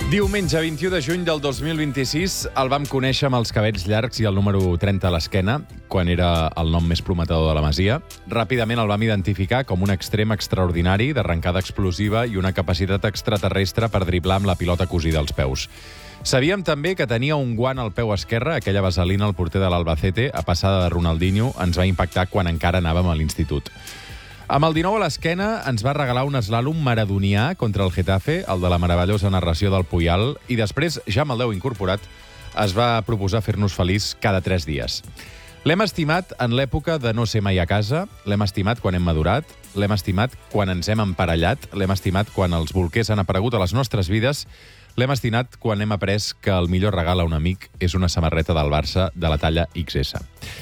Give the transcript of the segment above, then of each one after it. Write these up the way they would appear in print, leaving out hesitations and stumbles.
Diumenge 21 de juny del 2026 el vam conèixer amb els cabells llargs i el número 30 a l'esquena, quan era el nom més prometedor de la Masia. Ràpidament el vam identificar com un extrem extraordinari d'arrencada explosiva i una capacitat extraterrestre per driblar amb la pilota cosida als peus. Sabíem també que tenia un guant al peu esquerre, aquella vaselina al porter de l'Albacete, a passada de Ronaldinho, ens va impactar quan encara anàvem a l'institut. Amb el 19 a l'esquena ens va regalar un eslàlom maradonià contra el Getafe, el de la meravellosa narració del Puyal, i després, ja amb el 10 incorporat, es va proposar fer-nos feliç cada 3 dies. L'hem estimat en l'època de no ser mai a casa, l'hem estimat quan hem madurat, l'hem estimat quan ens hem emparellat, l'hem estimat quan els bolquers han aparegut a les nostres vides, l'hem estimat quan hem après que el millor regal a un amic és una samarreta del Barça de la talla XS.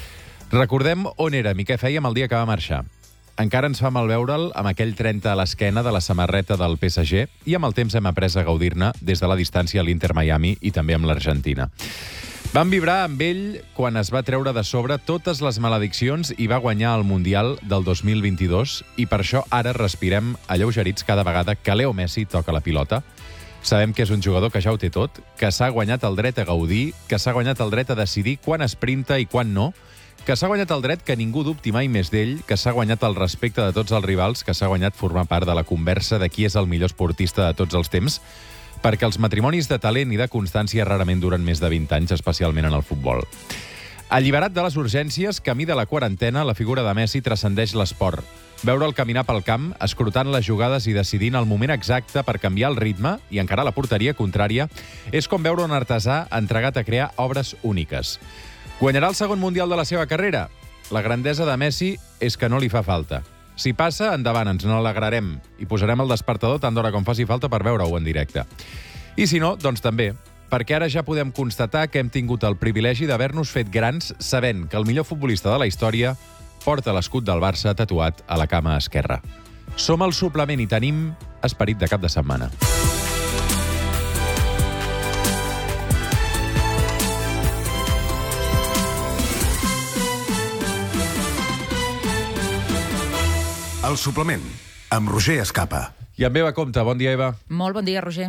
Recordem on érem i què fèiem el dia que va marxar. Encara ens fa mal veure'l amb aquell 30 a l'esquena de la samarreta del PSG i amb el temps hem après a gaudir-ne des de la distància a l'Inter Miami i també amb l'Argentina. Vam vibrar amb ell quan es va treure de sobre totes les malediccions i va guanyar el Mundial del 2022 i per això ara respirem alleugerits cada vegada que Leo Messi toca la pilota. Sabem que és un jugador que ja ho té tot, que s'ha guanyat el dret a gaudir, que s'ha guanyat el dret a decidir quan esprinta i quan no, que s'ha guanyat el dret que ningú dubti mai més d'ell, que s'ha guanyat el respecte de tots els rivals, que s'ha guanyat formar part de la conversa de qui és el millor esportista de tots els temps, perquè els matrimonis de talent i de constància rarament duren més de 20 anys, especialment en el futbol. Alliberat de les urgències, camí de la quarantena, la figura de Messi transcendeix l'esport. Veure'l caminar pel camp, escrutant les jugades i decidint el moment exacte per canviar el ritme i encarar la porteria contrària, és com veure un artesà entregat a crear obres úniques. Guanyarà el segon Mundial de la seva carrera? La grandesa de Messi és que no li fa falta. Si passa, endavant, ens n'alegrarem i posarem el despertador tant d'hora com faci falta per veure-ho en directe. I si no, doncs també, perquè ara ja podem constatar que hem tingut el privilegi d'haver-nos fet grans sabent que el millor futbolista de la història porta l'escut del Barça tatuat a la cama esquerra. Som el suplement i tenim esperit de cap de setmana. El suplement, amb Roger Escapa. I amb Eva Compte. Bon dia, Eva. Molt bon dia, Roger.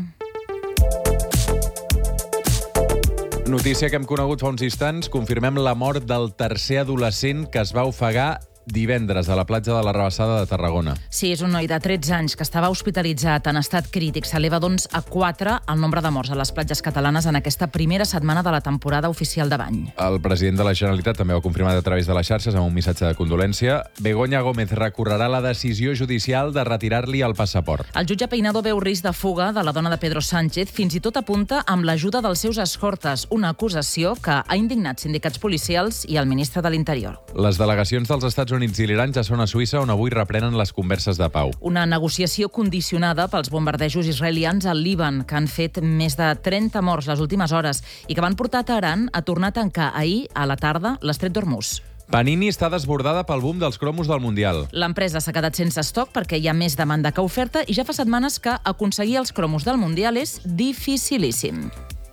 Notícia que hem conegut fa uns instants. Confirmem la mort del tercer adolescent que es va ofegar divendres a la platja de la Rabassada de Tarragona. Sí, és un noi de 13 anys que estava hospitalitzat en estat crític. S'eleva, doncs, a 4 el nombre de morts a les platges catalanes en aquesta primera setmana de la temporada oficial de bany. El president de la Generalitat també ho ha confirmat a través de les xarxes amb un missatge de condolència. Begoña Gómez recorrerà la decisió judicial de retirar-li el passaport. El jutge Peinado veu risc de fuga de la dona de Pedro Sánchez, fins i tot apunta amb l'ajuda dels seus escortes, una acusació que ha indignat sindicats policials i el ministre de l'Interior. Les delegacions dels Estats Units i l'Iran ja són a Suïssa, on avui reprenen les converses de pau. Una negociació condicionada pels bombardejos israelians al Líban, que han fet més de 30 morts les últimes hores i que van portar Teheran a tornar a tancar ahir a la tarda l'estret d'Hormuz. Panini està desbordada pel boom dels cromos del Mundial. L'empresa s'ha quedat sense estoc perquè hi ha més demanda que oferta i ja fa setmanes que aconseguir els cromos del Mundial és dificilíssim.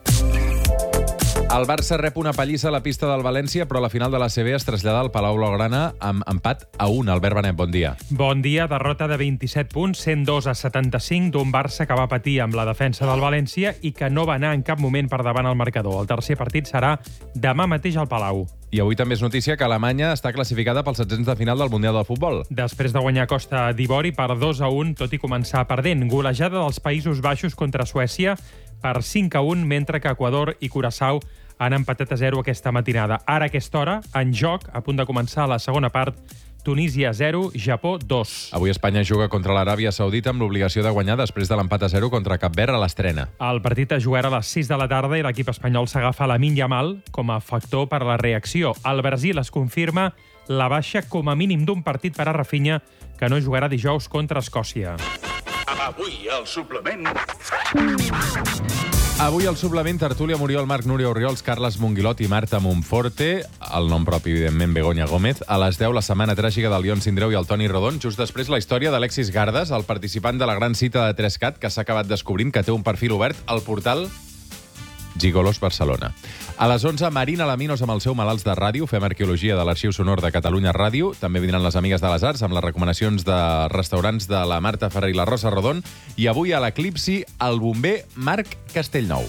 El Barça rep una pallissa a la pista del València, però a la final de la CB es trasllada al Palau Blaugrana amb empat a 1. Albert Benet, bon dia. Bon dia. Derrota de 27 punts, 102 a 75 d'un Barça que va patir amb la defensa del València i que no va anar en cap moment per davant al marcador. El tercer partit serà demà mateix al Palau. I avui també és notícia que Alemanya està classificada pels 16 de final del Mundial de Futbol. Després de guanyar Costa d'Ivori per 2-1, tot i començar perdent. Golejada dels Països Baixos contra Suècia per 5-1, mentre que Equador i Curaçao han empatat a 0 aquesta matinada. Ara, a aquesta hora, en joc, a punt de començar la segona part, Tunísia 0, Japó 2. Avui Espanya juga contra l'Aràbia Saudita amb l'obligació de guanyar després de l'empat a 0 contra Cap Verd a l'estrena. El partit es jugarà a les 6 de la tarda i l'equip espanyol s'agafa Lamine Yamal com a factor per a la reacció. El Brasil es confirma la baixa com a mínim d'un partit per a Rafinha, que no jugarà dijous contra Escòcia. Avui al suplement... Avui al suplement, tertúlia Muriel Marc, Núria Orriols, Carles Monguilot i Marta Monforte, el nom propi, evidentment, Begoña Gómez. A les 10, la setmana tràgica del Lion Sindreu i el Toni Rodon. Just després, la història d'Alexis Gardes, el participant de la gran cita de 3CAT, que s'ha acabat descobrint que té un perfil obert al portal Gigolos Barcelona. A les 11, Marina Laminos amb el seu Malalts de Ràdio. Fem arqueologia de l'Arxiu Sonor de Catalunya Ràdio. També vindran les Amigues de les Arts amb les recomanacions de restaurants de la Marta Ferrer i la Rosa Rodon. I avui a l'Eclipsi, el bomber Marc Castellnou.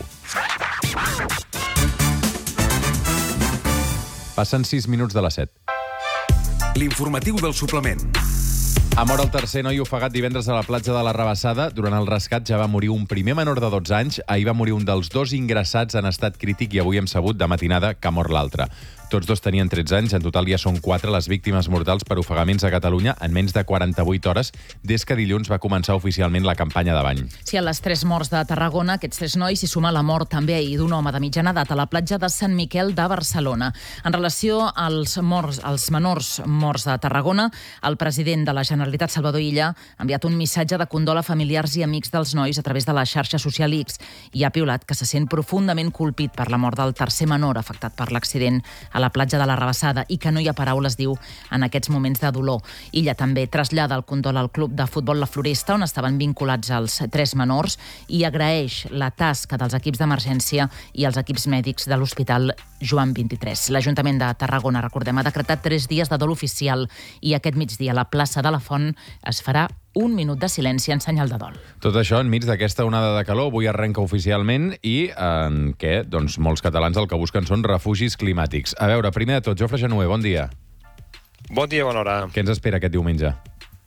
Passen 6 minuts de les 7. L'informatiu del suplement. Ha mort el tercer noi ofegat divendres a la platja de la Rabassada. Durant el rescat ja va morir un primer menor de 12 anys. Ahir va morir un dels dos ingressats en estat crític i avui hem sabut de matinada que ha mort l'altre. Tots dos tenien 13 anys. En total ja són 4 les víctimes mortals per ofegaments a Catalunya en menys de 48 hores des que dilluns va començar oficialment la campanya de bany. Sí, a les 3 morts de Tarragona, aquests 3 nois s'hi suma la mort també ahir d'un home de mitjana edat a la platja de Sant Miquel de Barcelona. En relació als menors morts de Tarragona, el president de la Generalitat, Salvador Illa, ha enviat un missatge de condol a familiars i amics dels nois a través de la xarxa social X i ha piulat que se sent profundament colpit per la mort del tercer menor afectat per l'accident a la platja de la Rabassada i que no hi ha paraules, diu, en aquests moments de dolor. Illa també trasllada el condol al club de futbol La Floresta, on estaven vinculats els 3 menors, i agraeix la tasca dels equips d'emergència i els equips mèdics de l'Hospital Joan 23. L'Ajuntament de Tarragona, recordem, ha decretat 3 dies de dol oficial i aquest migdia a la plaça de la Font es farà un minut de silenci en senyal de dol. Tot això enmig d'aquesta onada de calor, avui arrenca oficialment i en què doncs, molts catalans el que busquen són refugis climàtics. A veure, primer de tot, Jofre Genuer, bon dia. Bon dia, bona hora. Què ens espera aquest diumenge?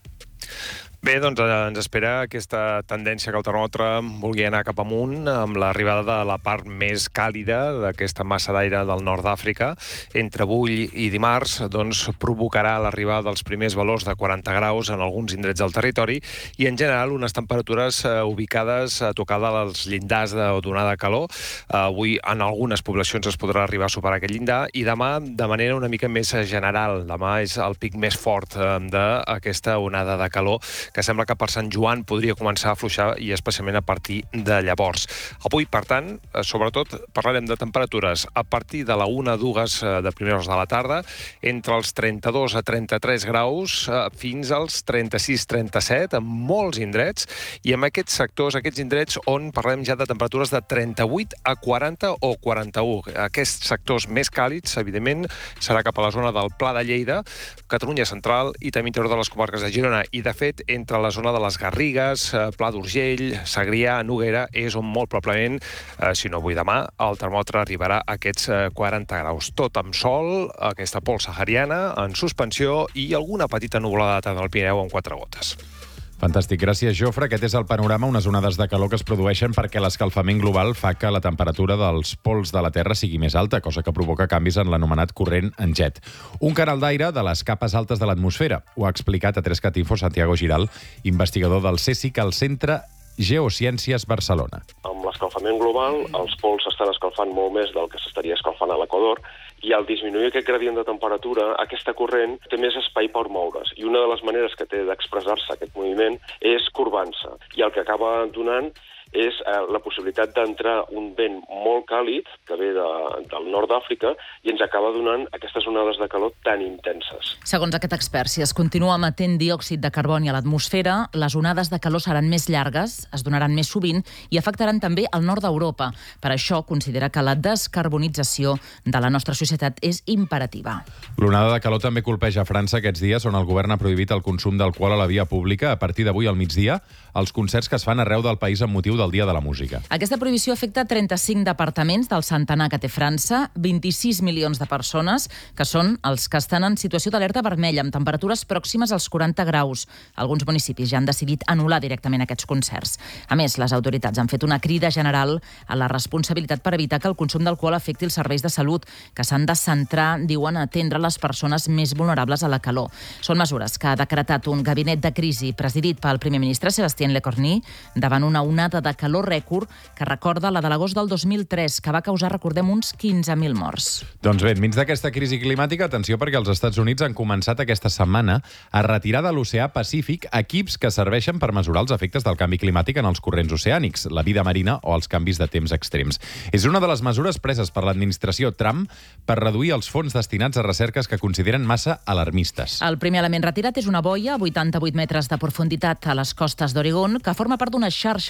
Bé, doncs ens espera aquesta tendència que el termòmetre vulgui anar cap amunt amb l'arribada de la part més càlida d'aquesta massa d'aire del nord d'Àfrica. Entre avui i dimarts doncs, provocarà l'arribada dels primers valors de 40 graus en alguns indrets del territori i, en general, unes temperatures ubicades a tocar dels llindars d'onada de calor. Avui, en algunes poblacions es podrà arribar a superar aquest llindar i demà, de manera una mica més general. Demà és el pic més fort d'aquesta onada de calor que sembla que per Sant Joan podria començar a afluixar i especialment a partir de llavors. Avui, per tant, sobretot parlarem de temperatures a partir de la 1-2 de primeres de la tarda, entre els 32 a 33 graus fins als 36-37 en molts indrets i en aquests sectors, aquests indrets on parlem ja de temperatures de 38 a 40 o 41. Aquests sectors més càlids, evidentment, serà cap a la zona del Pla de Lleida, Catalunya Central i també interior de les comarques de Girona. I, de fet, entre la zona de les Garrigues, Pla d'Urgell, Segrià, Noguera, és on molt probablement, si no avui demà, el termòmetre arribarà a aquests 40 graus. Tot amb sol, aquesta pols sahariana en suspensió i alguna petita nuvolada tant al Pirineu amb 4 gotes. Fantàstic, gràcies, Jofre. Aquest és el panorama, unes onades de calor que es produeixen perquè l'escalfament global fa que la temperatura dels pols de la Terra sigui més alta, cosa que provoca canvis en l'anomenat corrent en jet. Un canal d'aire de les capes altes de l'atmosfera. Ho ha explicat a Tres Catifos Santiago Giral, investigador del CSIC al Centre Geociències Barcelona. Amb l'escalfament global, els pols s'estan escalfant molt més del que s'estaria escalfant a l'equador i al disminuir aquest gradient de temperatura, aquesta corrent té més espai per moure's. I una de les maneres que té d'expressar-se aquest moviment és corbant-se. I el que acaba donant és la possibilitat d'entrar un vent molt càlid que ve del nord d'Àfrica i ens acaba donant aquestes onades de calor tan intenses. Segons aquest expert, si es continua emetent diòxid de carboni a l'atmosfera, les onades de calor seran més llargues, es donaran més sovint i afectaran també el nord d'Europa. Per això considera que la descarbonització de la nostra societat és imperativa. L'onada de calor també colpeja França aquests dies, on el govern ha prohibit el consum d'alcohol a la via pública. A partir d'avui al migdia, els concerts que es fan arreu del país amb motiu del Dia de la Música. Aquesta prohibició afecta 35 departaments del centenar que té França, 26 milions de persones, que són els que estan en situació d'alerta vermella, amb temperatures pròximes als 40 graus. Alguns municipis ja han decidit anul·lar directament aquests concerts. A més, les autoritats han fet una crida general a la responsabilitat per evitar que el consum d'alcohol afecti els serveis de salut, que s'han de centrar, diuen, a atendre les persones més vulnerables a la calor. Són mesures que ha decretat un gabinet de crisi presidit pel primer ministre Sébastien Lecornu davant una onada de calor rècord que recorda la de l'agost del 2003, que va causar, recordem, uns 15.000 morts. Doncs bé, enmig d'aquesta crisi climàtica, atenció perquè els Estats Units han començat aquesta setmana a retirar de l'oceà Pacífic equips que serveixen per mesurar els efectes del canvi climàtic en els corrents oceànics, la vida marina o els canvis de temps extrems. És una de les mesures preses per l'administració Trump per reduir els fons destinats a recerques que consideren massa alarmistes. El primer element retirat és una boia a 88 metres de profunditat a les costes d'Oregon, que forma part d'una xarxa valorada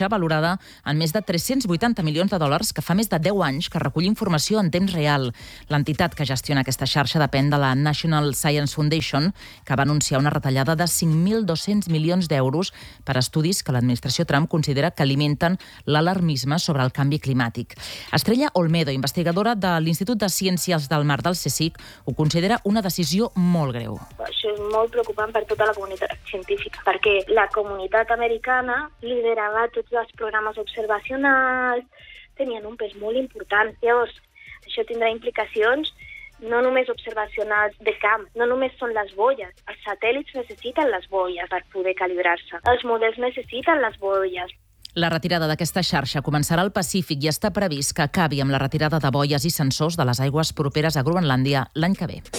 valorada en més de 380 milions de dòlars, que fa més de 10 anys que recull informació en temps real. L'entitat que gestiona aquesta xarxa depèn de la National Science Foundation, que va anunciar una retallada de 5.200 milions d'euros per estudis que l'administració Trump considera que alimenten l'alarmisme sobre el canvi climàtic. Estrella Olmedo, investigadora de l'Institut de Ciències del Mar del CSIC, ho considera una decisió molt greu. Això és molt preocupant per tota la comunitat científica, perquè la comunitat americana liderava tots els programes observacionals, tenien un pes molt important. Llavors, això tindrà implicacions no només observacionals de camp, no només són les boies. Els satèl·lits necessiten les boies per poder calibrar-se. Els models necessiten les boies. La retirada d'aquesta xarxa començarà al Pacífic i està previst que acabi amb la retirada de boies i sensors de les aigües properes a Groenlàndia l'any que ve.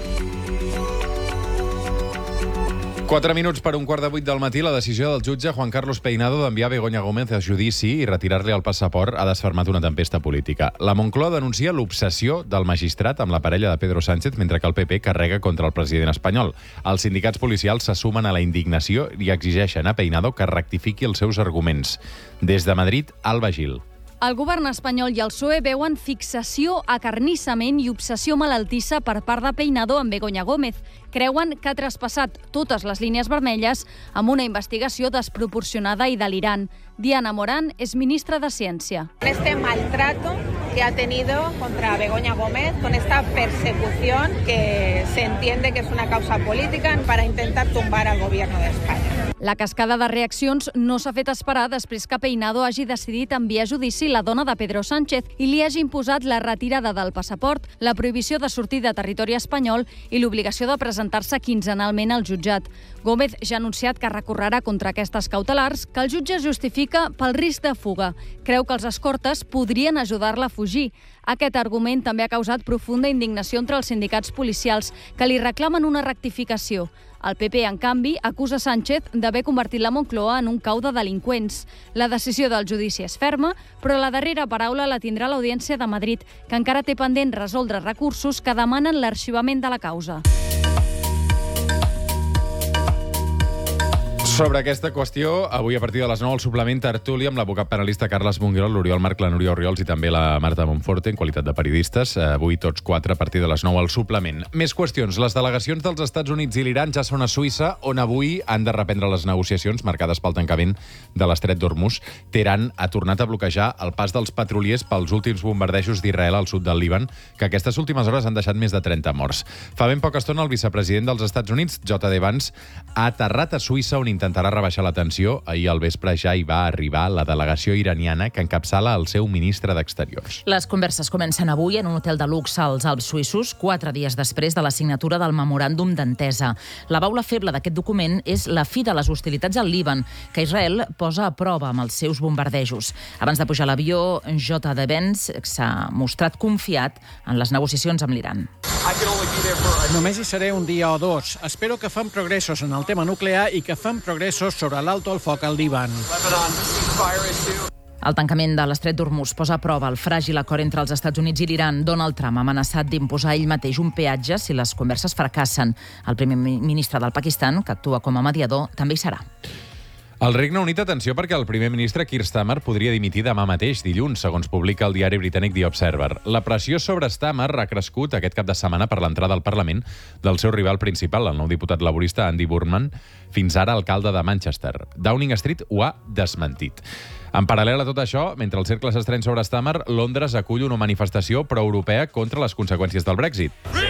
4 minuts per 7:45 del matí, la decisió del jutge Juan Carlos Peinado d'enviar Begoña Gómez a judici i retirar-li el passaport ha desfermat una tempesta política. La Moncloa denuncia l'obsessió del magistrat amb la parella de Pedro Sánchez, mentre que el PP carrega contra el president espanyol. Els sindicats policials se sumen a la indignació i exigeixen a Peinado que rectifiqui els seus arguments. Des de Madrid, Alba Gil. El govern espanyol i el PSOE veuen fixació, acarnissament i obsessió malaltissa per part de Peinado amb Begoña Gómez. Creuen que ha traspassat totes les línies vermelles amb una investigació desproporcionada i delirant. Diana Morán és ministra de Ciència. Este maltrato que ha tenido contra Begoña Gómez, con esta persecución que se entiende que es una causa política para intentar tumbar al gobierno de España. La cascada de reaccions no s'ha fet esperar després que Peinado hagi decidit enviar a judici la dona de Pedro Sánchez i li hagi imposat la retirada del passaport, la prohibició de sortir de territori espanyol i l'obligació de presentar-se quinzenalment al jutjat. Gómez ja ha anunciat que recorrerà contra aquestes cautelars, que el jutge justifica pel risc de fuga. Creu que els escortes podrien ajudar-la a fugir. Aquest argument també ha causat profunda indignació entre els sindicats policials, que li reclamen una rectificació. El PP, en canvi, acusa Sánchez d'haver convertit la Moncloa en un cau de delinqüents. La decisió del judici és ferma, però la darrera paraula la tindrà l'Audiència de Madrid, que encara té pendent resoldre recursos que demanen l'arxivament de la causa. Sobre aquesta qüestió, avui a partir de les 9 al suplement tertúlia amb l'advocat penalista Carles Monguerol, l'Oriol Marc, la Núria Orriols i també la Marta Monforte en qualitat de periodistes. Avui tots 4 a partir de les 9 al suplement. Més qüestions. Les delegacions dels Estats Units i l'Iran ja són a Suïssa, on avui han de reprendre les negociacions marcades pel tancament de l'estret d'Hormuz. Teheran ha tornat a bloquejar el pas dels petroliers pels últims bombardejos d'Israel al sud del Líban, que aquestes últimes hores han deixat més de 30 morts. Fa ben poca estona el vicepresident dels Estats Units, J.D. Vance, ha aterrat a Suïssa, on intentarà rebaixar la tensió. Ahir al vespre ja hi va arribar la delegació iraniana que encapçala el seu ministre d'Exteriors. Les converses comencen avui en un hotel de luxe als Alps suïssos, 4 dies després de la signatura del memoràndum d'entesa. La baula feble d'aquest document és la fi de les hostilitats al Líban, que Israel posa a prova amb els seus bombardejos. Abans de pujar a l'avió, J.D. Vance s'ha mostrat confiat en les negociacions amb l'Iran. Només hi seré un dia o 2. Espero que fem progressos en el tema nuclear i que fem progressos sobre l'alto al foc al Líban. El tancament de l'estret d'Hormuz posa a prova el fràgil acord entre els Estats Units i l'Iran. Donald Trump ha amenaçat d'imposar ell mateix un peatge si les converses fracassen. El primer ministre del Pakistan, que actua com a mediador, també hi serà. El Regne Unit, atenció, perquè el primer ministre Keir Starmer podria dimitir demà mateix, dilluns, segons publica el diari britànic The Observer. La pressió sobre Starmer ha crescut aquest cap de setmana per l'entrada al Parlament del seu rival principal, el nou diputat laborista Andy Burnham, fins ara alcalde de Manchester. Downing Street ho ha desmentit. En paral·lel a tot això, mentre el cercle s'estreny sobre Starmer, Londres acull una manifestació pro-europea contra les conseqüències del Brexit.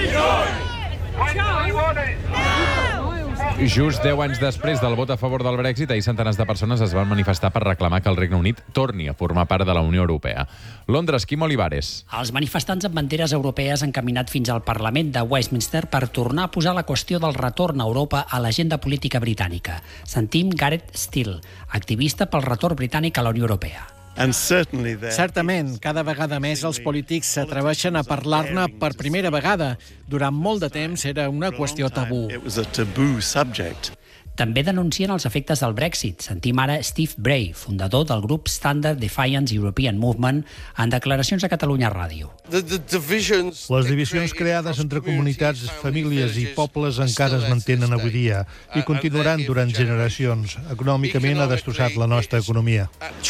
Just 10 anys després del vot a favor del Brexit, ahir centenars de persones es van manifestar per reclamar que el Regne Unit torni a formar part de la Unió Europea. Londres, Quim Olivares. Els manifestants amb banderes europees han caminat fins al Parlament de Westminster per tornar a posar la qüestió del retorn a Europa a l'agenda política britànica. Sentim Gareth Steele, activista pel retorn britànic a la Unió Europea. Certament, cada vegada més els polítics s'atreveixen a parlar-ne per primera vegada. Durant molt de temps era una qüestió tabú. També denuncien els efectes del Brexit. Sentim ara Steve Bray, fundador del grup Standard Defiance European Movement, en declaracions a Catalunya Ràdio. Les divisions creades entre comunitats, famílies i pobles encara es mantenen avui dia i continuaran durant generacions. Econòmicament ha destrossat la nostra economia.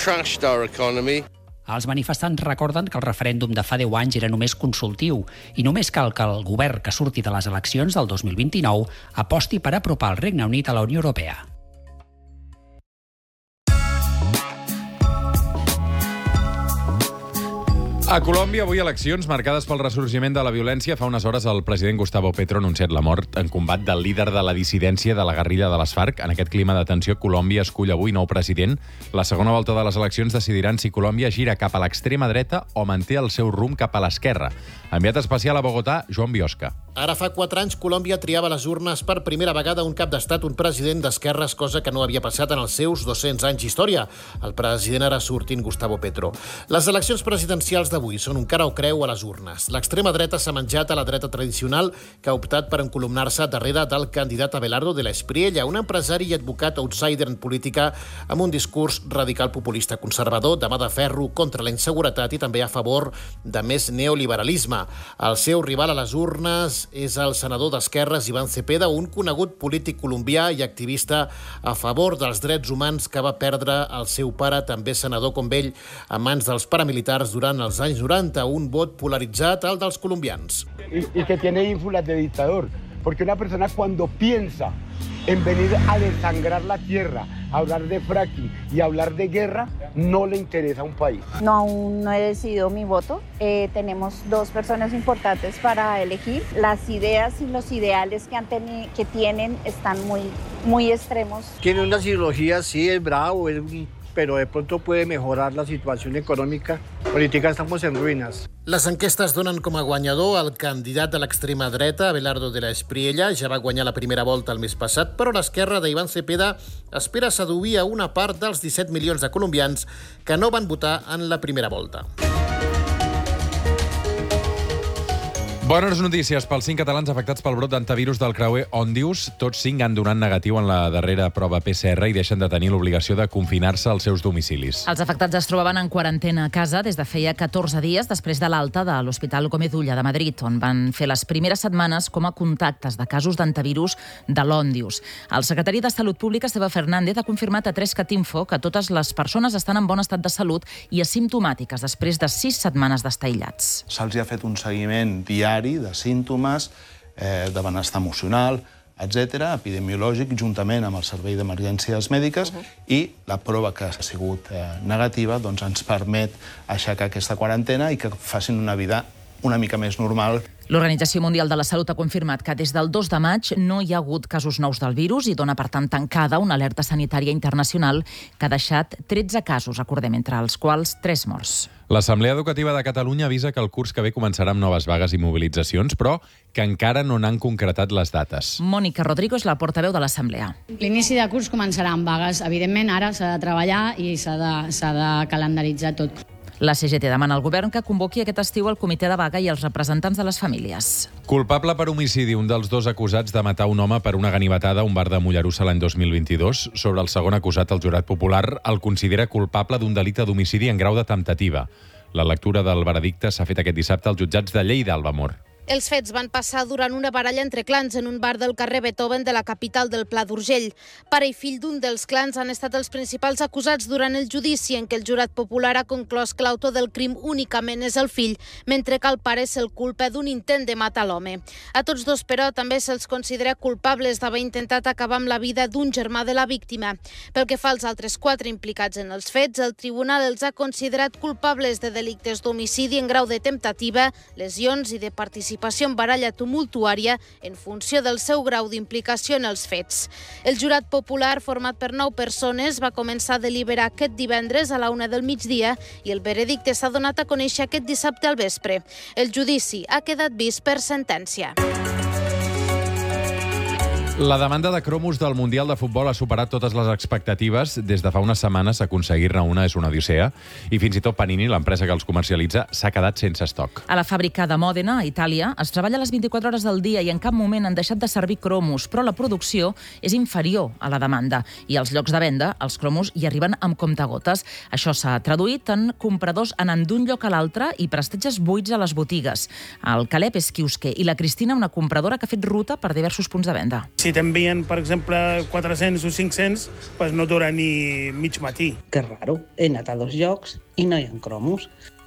Els manifestants recorden que el referèndum de fa 10 anys era només consultiu i només cal que el govern que surti de les eleccions del 2029 aposti per apropar el Regne Unit a la Unió Europea. A Colòmbia, avui eleccions marcades pel ressorgiment de la violència. Fa unes hores el president Gustavo Petro ha anunciat la mort en combat del líder de la dissidència de la guerrilla de les FARC. En aquest clima de tensió, Colòmbia escull avui nou president. La segona volta de les eleccions decidiran si Colòmbia gira cap a l'extrema dreta o manté el seu rumb cap a l'esquerra. Enviat especial a Bogotà, Joan Biosca. Ara fa 4 anys, Colòmbia triava a les urnes per primera vegada un cap d'estat, un president d'esquerres, cosa que no havia passat en els seus 200 anys d'història. El president ara sortint, Gustavo Petro. Les eleccions presidencials d'avui són un cara o creu a les urnes. L'extrema dreta s'ha menjat a la dreta tradicional, que ha optat per encolumnar-se darrere del candidat Abelardo de la Espriella, un empresari i advocat outsider en política amb un discurs radical populista conservador, de mà de ferro contra la inseguretat i també a favor de més neoliberalisme. El seu rival a les urnes és el senador d'Esquerres Iván Cepeda, un conegut polític colombià i activista a favor dels drets humans que va perdre el seu pare, també senador com ell, a mans dels paramilitars durant els anys 90, un vot polaritzat, el dels colombians. Y que tiene ínfulas de dictador, porque una persona cuando piensa en venir a desangrar la tierra, a hablar de fracking y a hablar de guerra, no le interesa un país. No, aún no he decidido mi voto. Tenemos 2 personas importantes para elegir. Las ideas y los ideales que tienen están muy extremos. Tiene una ideología, sí, es bravo, pero de pronto puede mejorar la situación económica. Política estamos en ruïnes. Les enquestes donen com a guanyador el candidat de l'extrema dreta, Abelardo de la Espriella. Ja va guanyar la primera volta el mes passat, però l'esquerra d'Iván Cepeda espera seduir a una part dels 17 milions de colombians que no van votar en la primera volta. Bones notícies pels 5 catalans afectats pel brot d'antivirus del creuer Òndius. Tots 5 han donat negatiu en la darrera prova PCR i deixen de tenir l'obligació de confinar-se als seus domicilis. Els afectats es trobaven en quarantena a casa des de feia 14 dies després de l'alta de l'Hospital Gómez Ulla de Madrid, on van fer les primeres setmanes com a contactes de casos d'antivirus de l'Òndius. El secretari de Salut Pública, Esteve Fernández, ha confirmat a 3catinfo que totes les persones estan en bon estat de salut i asimptomàtiques després de 6 setmanes d'estar aïllats. Se'ls ha fet un seguiment diari de símptomes, de benestar emocional, etc., epidemiològic, juntament amb el Servei d'Emergències Mèdiques, i la prova que ha sigut negativa doncs ens permet aixecar aquesta quarantena i que facin una vida una mica més normal. L'Organització Mundial de la Salut ha confirmat que des del 2 de maig no hi ha hagut casos nous del virus i dona, per tant, tancada una alerta sanitària internacional que ha deixat 13 casos, recordem, entre els quals 3 morts. L'Assemblea Educativa de Catalunya avisa que el curs que ve començarà amb noves vagues i mobilitzacions, però que encara no n'han concretat les dates. Mònica Rodrigo és la portaveu de l'Assemblea. L'inici de curs començarà amb vagues. Evidentment, ara s'ha de treballar i s'ha de calendaritzar tot. La CGT demana al govern que convoqui aquest estiu el comitè de vaga i els representants de les famílies. Culpable per homicidi, un dels 2 acusats de matar un home per una ganivetada a un bar de Mollerussa l'any 2022. Sobre el segon acusat, el jurat popular el considera culpable d'un delicte d'homicidi en grau de temptativa. La lectura del veredicte s'ha fet aquest dissabte als jutjats de Lleida, Albamor. Els fets van passar durant una baralla entre clans en un bar del carrer Beethoven de la capital del Pla d'Urgell. Pare i fill d'un dels clans han estat els principals acusats durant el judici, en què el jurat popular ha conclòs que l'autor del crim únicament és el fill, mentre que el pare se'l culpa d'un intent de matar l'home. A tots 2, però, també se'ls considera culpables d'haver intentat acabar amb la vida d'un germà de la víctima. Pel que fa als altres 4 implicats en els fets, el tribunal els ha considerat culpables de delictes d'homicidi en grau de temptativa, lesions i de participació en baralla tumultuària en funció del seu grau d'implicació en els fets. El jurat popular, format per 9 persones, va començar a deliberar aquest divendres a la 1 del migdia i el veredicte s'ha donat a conèixer aquest dissabte al vespre. El judici ha quedat vist per sentència. La demanda de cromos del Mundial de Futbol ha superat totes les expectatives. Des de fa unes setmanes aconseguir-ne una és una odissea i fins i tot Panini, l'empresa que els comercialitza, s'ha quedat sense estoc. A la fàbrica de Mòdena, a Itàlia, es treballa a les 24 hores del dia i en cap moment han deixat de servir cromos, però la producció és inferior a la demanda i als llocs de venda els cromos hi arriben amb comptagotes. Això s'ha traduït en compradors anant d'un lloc a l'altre i prestatges buits a les botigues. El Caleb és quiosquer i la Cristina, una compradora que ha fet ruta per diversos punts de venda. Si t'envien, per exemple, 400 o 500, doncs no dura ni mig matí. Que raro, he anat a 2 llocs i no hi ha cromos.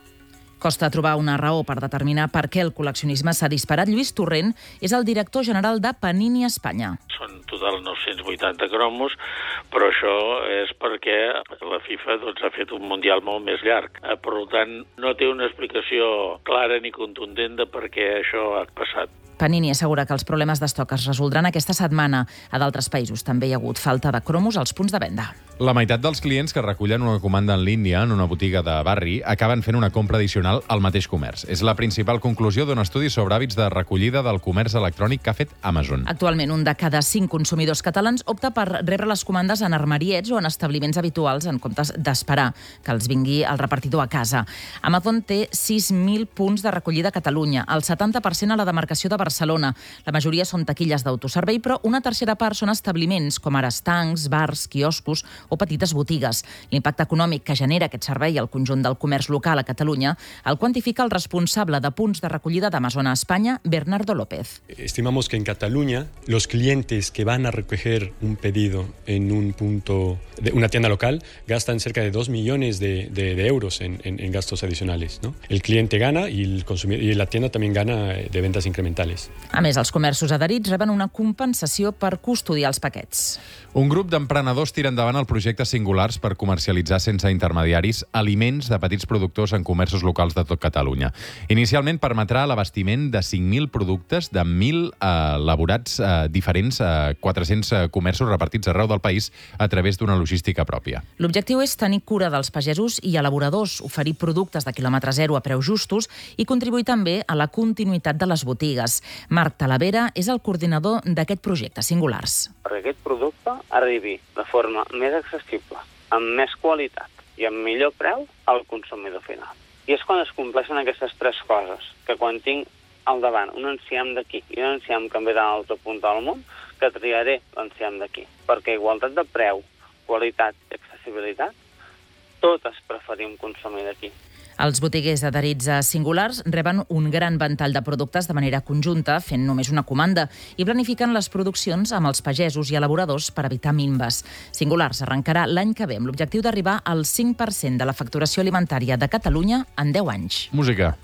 Costa trobar una raó per determinar per què el col·leccionisme s'ha disparat. Lluís Torrent és el director general de Panini Espanya. Són total 980 cromos, però això és perquè la FIFA ha fet un Mundial molt més llarg. Per tant, no té una explicació clara ni contundent de per què això ha passat. Panini assegura que els problemes d'estoc es resoldran aquesta setmana. A d'altres països també hi ha hagut falta de cromos als punts de venda. La meitat dels clients que recullen una comanda en línia en una botiga de barri acaben fent una compra addicional al mateix comerç. És la principal conclusió d'un estudi sobre hàbits de recollida del comerç electrònic que ha fet Amazon. Actualment, un de cada 5 consumidors catalans opta per rebre les comandes en armariets o en establiments habituals en comptes d'esperar que els vingui el repartidor a casa. Amazon té 6.000 punts de recollida a Catalunya, el 70% a la demarcació de Barcelona. La majoria són taquilles d'autoservei, però una tercera part són establiments, com ara estancs, bars, quioscos o petites botigues. L'impacte econòmic que genera aquest servei al conjunt del comerç local a Catalunya el quantifica el responsable de punts de recollida d'Amazon a Espanya, Bernardo López. Estimamos que en Cataluña los clientes que van a recoger un pedido en un punto de una tienda local gastan cerca de 2 millones de euros en gastos adicionales, ¿no? El cliente gana y la tienda también gana de ventas incrementales. A més, els comerços adherits reben una compensació per custodiar els paquets. Un grup d'emprenedors tira endavant el projecte Singulars per comercialitzar sense intermediaris aliments de petits productors en comerços locals de tot Catalunya. Inicialment permetrà l'abastiment de 5.000 productes de 1.000 elaborats diferents a 400 comerços repartits arreu del país a través d'una logística pròpia. L'objectiu és tenir cura dels pagesos i elaboradors, oferir productes de quilòmetre zero a preus justos i contribuir també a la continuïtat de les botigues. Marc Talavera és el coordinador d'aquest projecte Singulars. Perquè aquest producte arribi de forma més accessible, amb més qualitat i amb millor preu al consumidor final. I és quan es compleixen aquestes 3 coses, que quan tinc al davant un enciam d'aquí i un enciam que em ve de l'altre punt del món, que triaré l'enciam d'aquí. Perquè igualtat de preu, qualitat i accessibilitat, totes preferim consumir d'aquí. Els botiguers adherits a Singulars reben un gran ventall de productes de manera conjunta, fent només una comanda, i planifiquen les produccions amb els pagesos i elaboradors per evitar minves. Singulars arrencarà l'any que ve amb l'objectiu d'arribar al 5% de la facturació alimentària de Catalunya en 10 anys. Música.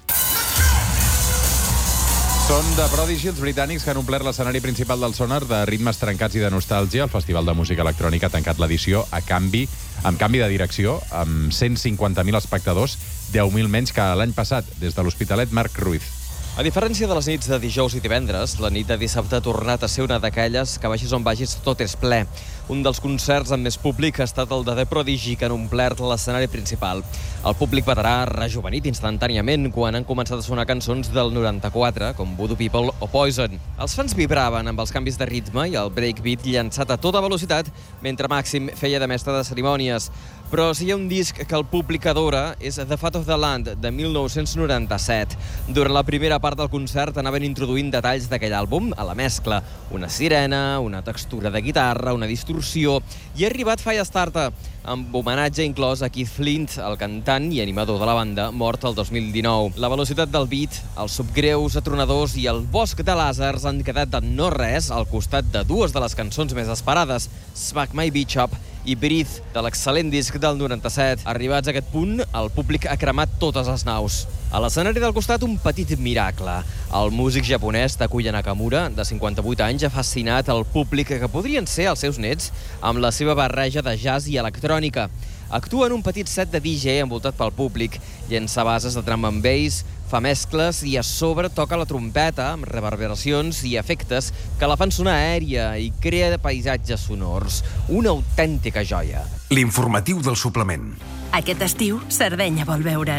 Són The Prodigy, els britànics, que han omplert l'escenari principal del Sonar de ritmes trencats i de nostàlgia. El Festival de Música Electrònica ha tancat l'edició amb canvi de direcció, amb 150.000 espectadors, 10.000 menys que l'any passat. Des de l'Hospitalet, Marc Ruiz. A diferència de les nits de dijous i divendres, la nit de dissabte ha tornat a ser una d'aquelles que vagis on vagis tot és ple. Un dels concerts amb més públic ha estat el de The Prodigy, que han omplert l'escenari principal. El públic veterà rejuvenit instantàniament quan han començat a sonar cançons del 94, com Voodoo People o Poison. Els fans vibraven amb els canvis de ritme i el breakbeat llançat a tota velocitat, mentre Màxim feia de mestre de cerimònies. Però si hi ha un disc que el públic adora és The Fat of the Land, de 1997. Durant la primera part del concert anaven introduint detalls d'aquell àlbum a la mescla. Una sirena, una textura de guitarra, una distorsió, i ha arribat Firestarter, amb homenatge inclòs a Keith Flint, el cantant i animador de la banda, mort el 2019. La velocitat del beat, els subgreus atronadors i el bosc de làsers han quedat de no res al costat de 2 de les cançons més esperades, Smack My Bitch Up i Breathe, de l'excel·lent disc del 97. Arribats a aquest punt, el públic ha cremat totes les naus. A l'escenari del costat, un petit miracle. El músic japonès Takuya Nakamura, de 58 anys, ha fascinat el públic que podrien ser els seus nets amb la seva barreja de jazz i electrònica. Actua en un petit set de DJ envoltat pel públic, llença bases de drum and bass, fa mescles i a sobre toca la trompeta amb reverberacions i efectes que la fan sonar aèria i crea paisatges sonors. Una autèntica joia. L'informatiu del suplement. Aquest estiu, Sardenya vol veure't.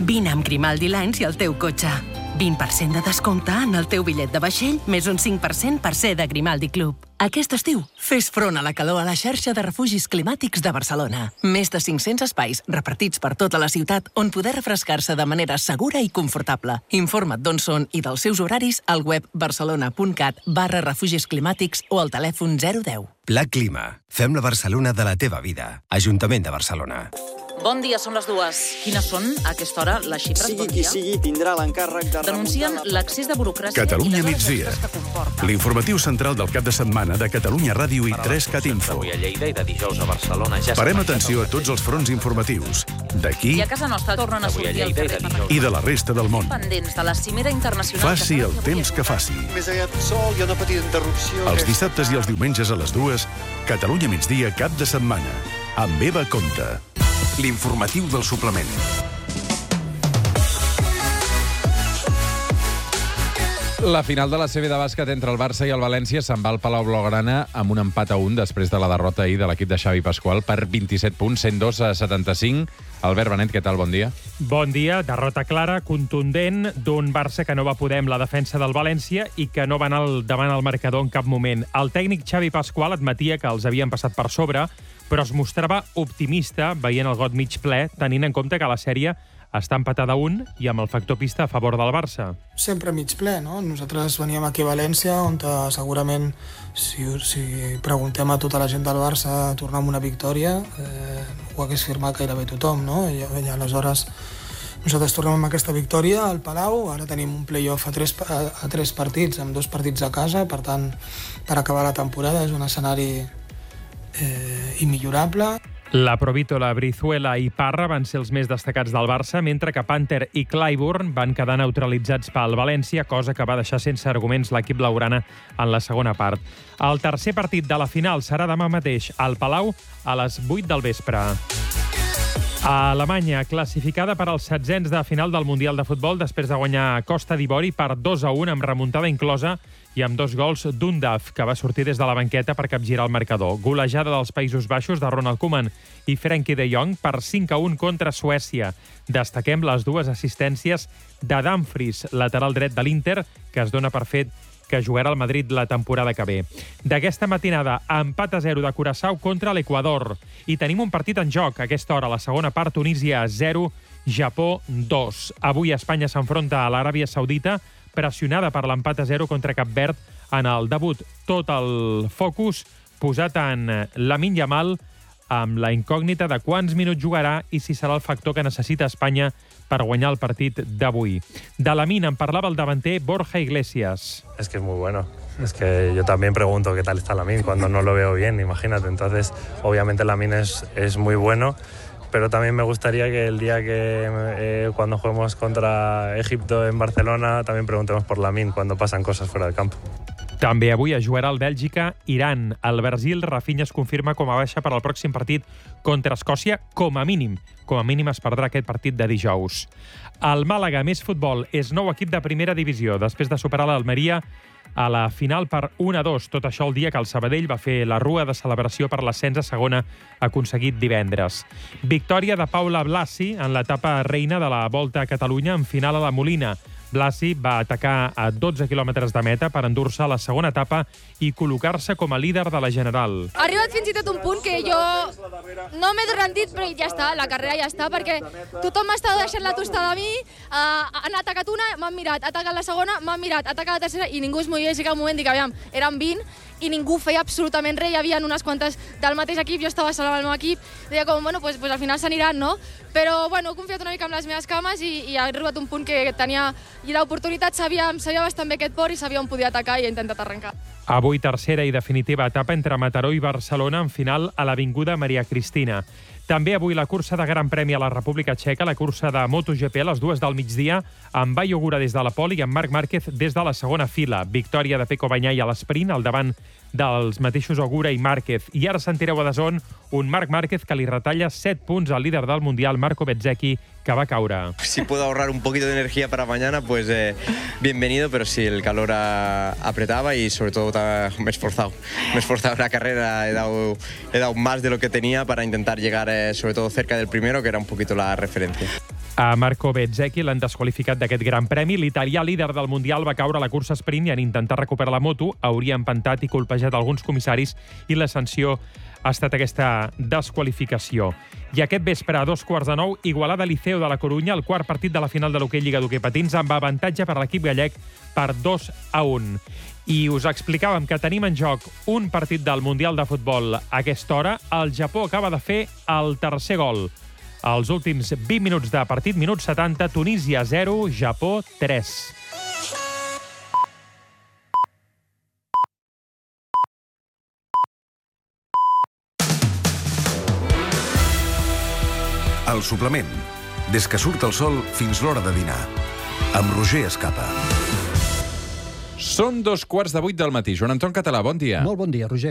Vine amb Grimaldi Lines i el teu cotxe. 20% de descompte en el teu bitllet de vaixell, més un 5% per ser de Grimaldi Club. Aquest estiu, fes front a la calor a la xarxa de refugis climàtics de Barcelona. Més de 500 espais repartits per tota la ciutat on poder refrescar-se de manera segura i confortable. Informa't d'on són i dels seus horaris al web barcelona.cat/refugis climàtics o al telèfon 010. Pla Clima. Fem la Barcelona de la teva vida. Ajuntament de Barcelona. Bon dia, són les 2. Quines són a aquesta hora les xifres? Sigui qui sigui, tindrà l'encàrrec de... Denuncien l'accés de burocràcia... Catalunya migdia. L'informatiu central del cap de setmana de Catalunya Ràdio i 3Cat Info. Avui a Lleida i de dijous a Barcelona. Parem atenció a tots els fronts informatius. D'aquí I a casa nostra tornen a sortir al carrer i de la resta del món. pendents de la cimera internacional... Faci el temps que faci. Més aviat sol, hi ha una petita interrupció... Els dissabtes i els diumenges a les 2, Catalunya migdia cap de setmana. Amb Eva Conte. L'informatiu del suplement. La final de la CB de bàsquet entre el Barça i el València se'n va al Palau Blaugrana amb un empat a 1 després de la derrota ahir de l'equip de Xavi Pasqual per 27 punts, 102-75. Albert Benet, què tal? Bon dia. Bon dia. Derrota clara, contundent, d'un Barça que no va poder amb la defensa del València i que no va anar davant el marcador en cap moment. El tècnic Xavi Pasqual admetia que els havien passat per sobre, però es mostrava optimista veient el got mig ple, tenint en compte que la sèrie està empatada a 1 i amb el factor pista a favor del Barça. Sempre mig ple, no? Nosaltres veníem aquí a València, on segurament, si preguntem a tota la gent del Barça tornar amb una victòria, ho hagués firmat gairebé tothom, no? I aleshores nosaltres tornem amb aquesta victòria al Palau, ara tenim un play-off a tres partits, amb 2 partits a casa, per tant, per acabar la temporada és un escenari immillorable. La Provítola, Brizuela i Parra van ser els més destacats del Barça, mentre que Panther i Clyburn van quedar neutralitzats pel València, cosa que va deixar sense arguments l'equip blaugrana en la segona part. El tercer partit de la final serà demà mateix al Palau a les 8 del vespre. A Alemanya, classificada per als 16ens de final del Mundial de Futbol després de guanyar Costa d'Ivori per 2-1 amb remuntada inclosa i amb 2 gols d'Undaf, que va sortir des de la banqueta per capgirar el marcador. Golejada dels Països Baixos de Ronald Koeman i Frenkie de Jong per 5-1 contra Suècia. Destaquem les 2 assistències de Dumfries, lateral dret de l'Inter, que es dona per fet que jugarà al Madrid la temporada que ve. D'aquesta matinada, empat a 0 de Curaçao contra l'Equador. I tenim un partit en joc. A aquesta hora, la segona part, Tunísia 0, Japó 2. Avui Espanya s'enfronta a l'Aràbia Saudita, pressionada per l'empat a 0 contra Cap Verd en el debut. Tot el focus posat en Lamine Yamal, amb la incògnita de quants minuts jugarà i si serà el factor que necessita Espanya per guanyar el partit d'avui. De Lamine en parlava el davanter Borja Iglesias. Es que es muy bueno. Es que yo también pregunto qué tal está Lamine cuando no lo veo bien, imagínate. Entonces, obviamente Lamine es muy bueno, pero también me gustaría que el día que cuando juguemos contra Egipto en Barcelona también preguntemos por Lamine cuando pasan cosas fuera del campo. També avui es jugarà el Bèlgica-Iran. El Brasil, Rafinha es confirma com a baixa per al pròxim partit contra Escòcia, com a mínim. Com a mínim es perdrà aquest partit de dijous. El Màlaga, més futbol, és nou equip de primera divisió, després de superar l'Almeria a la final per 1-2. Tot això el dia que el Sabadell va fer la rua de celebració per l'ascens a segona aconseguit divendres. Victòria de Paula Blasi en l'etapa reina de la Volta a Catalunya en final a la Molina. Blasi va atacar a 12 quilòmetres de meta per endur-se a la segona etapa i col·locar-se com a líder de la general. Ha arribat fins i tot un punt que jo no m'he rendit, però ja està, la carrera ja està, perquè tothom m'estava deixant la tostada a mi, han atacat una, m'han mirat, ha atacat la segona, m'han mirat, ha atacat la tercera, i ningú es movia, i sí que un moment dic, aviam, eren 20, i ningú feia absolutament res, hi havia unes quantes del mateix equip, jo estava sola amb el meu equip, deia com, bueno, pues al final s'aniran, no? Però, bueno, he confiat una mica en les meves cames i ha arribat un punt que tenia l'oportunitat, sabia bastant bé aquest port i sabia on podia atacar i he intentat arrencar. Avui tercera i definitiva etapa entre Mataró i Barcelona en final a l'Avinguda Maria Cristina. També avui la cursa de Gran Premi a la República Txeca, la cursa de MotoGP a les 2 del migdia, amb Bayo Ogura des de la pole i amb Marc Márquez des de la segona fila. Victòria de Pecco Bagnaia a l'esprint, al davant dels mateixos Ogura i Márquez. I ara sentireu a DAZN un Marc Márquez que li retalla 7 punts al líder del Mundial, Marco Bezzecchi, que va caure. Si puedo ahorrar un poquito de energía para mañana, pues bienvenido, pero sí, el calor apretaba y sobre todo me he esforzado en la carrera, he dado más de lo que tenía para intentar llegar sobre todo cerca del primero, que era un poquito la referencia. A Marco Bezzecchi l'han desqualificat d'aquest gran premi. L'italià líder del Mundial va caure a la cursa sprint i en intentar recuperar la moto hauria empantat i colpejat alguns comissaris i la sanció ha estat aquesta desqualificació. I aquest vespre, a 8:45, Igualada Liceo de la Corunya, el quart partit de la final de l'hoquei Lliga d'Hoquei Patins, amb avantatge per a l'equip gallec per 2-1. I us explicàvem que tenim en joc un partit del Mundial de Futbol a aquesta hora. El Japó acaba de fer el tercer gol. Els últims 20 minuts de partit, minut 70, Tunísia 0, Japó 3. El suplement. Des que surt el sol fins l'hora de dinar. Amb Roger Escapa. Són 7:15 del matí. Joan Anton Català, bon dia. Molt bon dia, Roger.